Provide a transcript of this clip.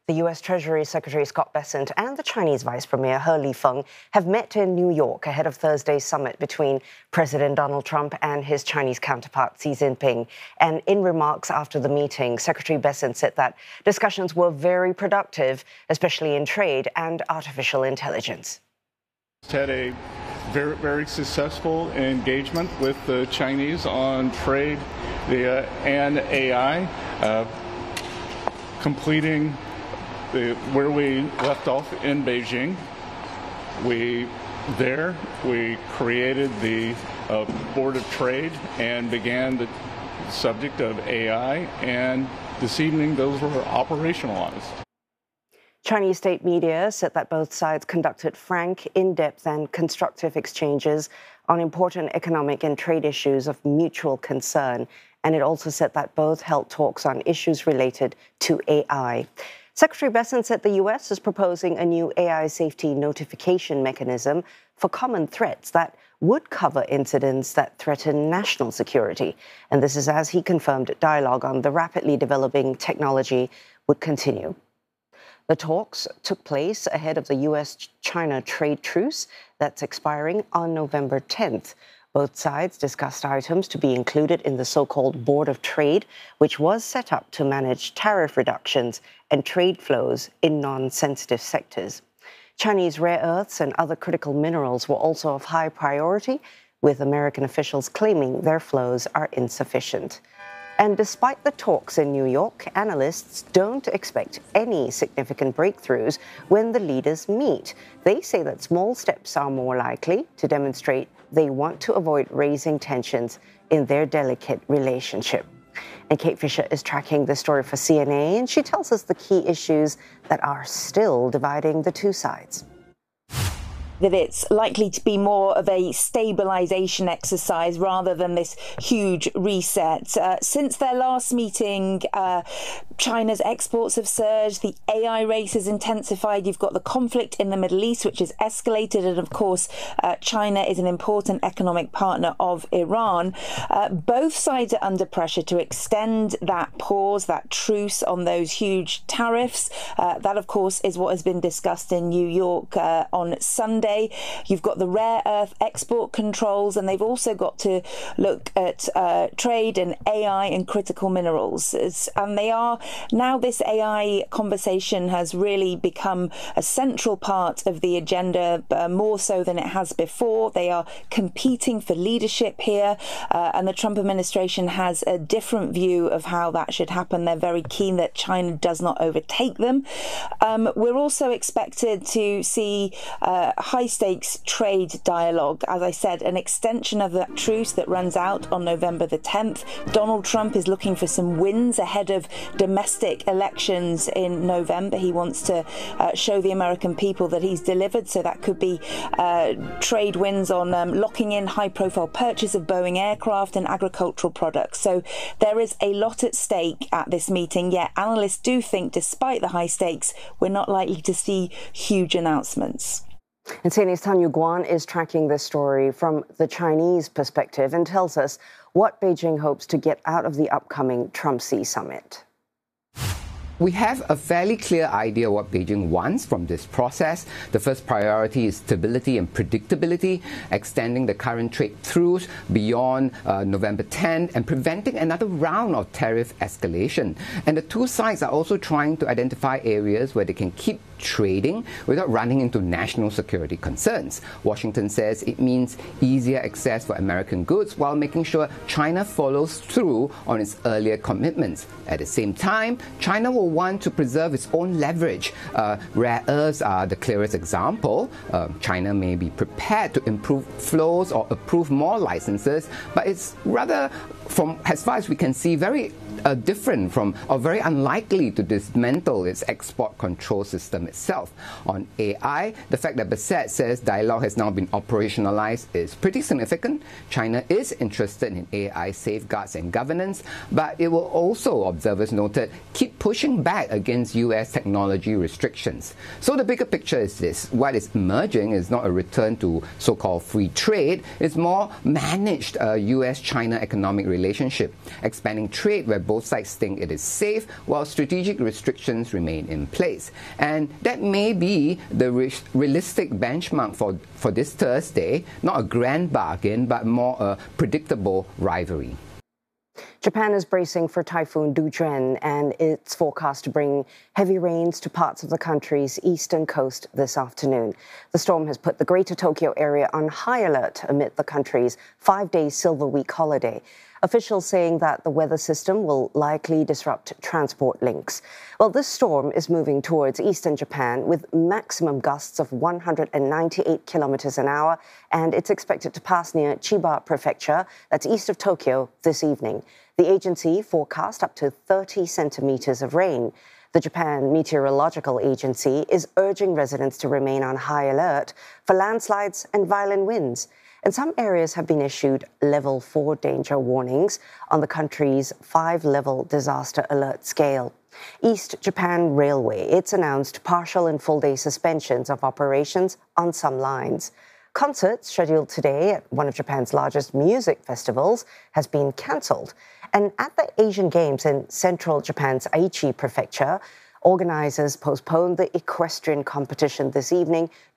The U.S. Treasury Secretary Scott Bessent and the Chinese Vice Premier He Lifeng have met in New York ahead of Thursday's summit between President Donald Trump and his Chinese counterpart Xi Jinping. And in remarks after the meeting, Secretary Bessent said that discussions were very productive, especially in trade and artificial intelligence. Had a very successful engagement with the Chinese on trade and AI, completing where we left off in Beijing. We created the Board of Trade and began the subject of AI, and this evening those were operationalized. Chinese state media said that both sides conducted frank, in-depth and constructive exchanges on important economic and trade issues of mutual concern, and it also said that both held talks on issues related to AI. Secretary Bessent said the U.S. is proposing a new AI safety notification mechanism for common threats that would cover incidents that threaten national security. And this is as he confirmed dialogue on the rapidly developing technology would continue. The talks took place ahead of the U.S.-China trade truce that's expiring on November 10th. Both sides discussed items to be included in the so-called Board of Trade, which was set up to manage tariff reductions and trade flows in non-sensitive sectors. Chinese rare earths and other critical minerals were also of high priority, with American officials claiming their flows are insufficient. And despite the talks in New York, analysts don't expect any significant breakthroughs when the leaders meet. They say that small steps are more likely to demonstrate they want to avoid raising tensions in their delicate relationship. And Kate Fisher is tracking this story for CNA, and she tells us the key issues that are still dividing the two sides. That it's likely to be more of a stabilisation exercise rather than this huge reset. Since their last meeting, China's exports have surged, the AI race has intensified, you've got the conflict in the Middle East, which has escalated, and of course, China is an important economic partner of Iran. Both sides are under pressure to extend that pause, that truce on those huge tariffs. That, of course, is what has been discussed in New York on Sunday. You've got the rare earth export controls, and they've also got to look at trade and AI and critical minerals. And they are now, this AI conversation has really become a central part of the agenda, more so than it has before. They are competing for leadership here, and the Trump administration has a different view of how that should happen. They're very keen that China does not overtake them. We're also expected to see high-stakes trade dialogue. As I said, an extension of that truce that runs out on November the 10th. Donald Trump is looking for some wins ahead of domestic elections in November. He wants to show the American people that he's delivered. So that could be trade wins on locking in high-profile purchase of Boeing aircraft and agricultural products. So there is a lot at stake at this meeting. Yet analysts do think, despite the high stakes, we're not likely to see huge announcements. And CNA's Tanya Guan is tracking this story from the Chinese perspective and tells us what Beijing hopes to get out of the upcoming Trump-Xi summit. We have a fairly clear idea what Beijing wants from this process. The first priority is stability and predictability, extending the current trade truce beyond November 10 and preventing another round of tariff escalation. And the two sides are also trying to identify areas where they can keep trading without running into national security concerns. Washington says it means easier access for American goods while making sure China follows through on its earlier commitments. At the same time, China will want to preserve its own leverage. Rare earths are the clearest example. China may be prepared to improve flows or approve more licenses, but it's rather, from as far as we can see, very different from, or very unlikely to dismantle its export control system itself. On AI, the fact that Bessent says dialogue has now been operationalized is pretty significant. China is interested in AI safeguards and governance, but it will also, observers noted, keep pushing back against US technology restrictions. So the bigger picture is this. What is emerging is not a return to so-called free trade. It's more managed US-China economic relationship, expanding trade where both sides think it is safe while strategic restrictions remain in place. And that may be the realistic benchmark for this Thursday, not a grand bargain, but more a predictable rivalry. Japan is bracing for Typhoon Dudren, and it's forecast to bring heavy rains to parts of the country's eastern coast this afternoon. The storm has put the Greater Tokyo area on high alert amid the country's 5-day Silver Week holiday. Officials saying that the weather system will likely disrupt transport links. Well, this storm is moving towards eastern Japan with maximum gusts of 198 kilometers an hour, and it's expected to pass near Chiba Prefecture, that's east of Tokyo, this evening. The agency forecast up to 30 centimeters of rain. The Japan Meteorological Agency is urging residents to remain on high alert for landslides and violent winds. And some areas have been issued level 4 danger warnings on the country's 5-level disaster alert scale. East Japan Railway, it's announced partial and full-day suspensions of operations on some lines. Concerts scheduled today at one of Japan's largest music festivals has been cancelled. And at the Asian Games in central Japan's Aichi Prefecture, organizers postponed the equestrian competition this evening